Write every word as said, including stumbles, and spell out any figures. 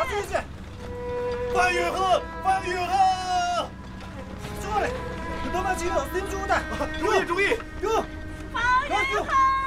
出去！方玉鹤，方玉鹤！出来！你帮忙去，谁不出的？ 注意注意！ 有！ 方玉鹤。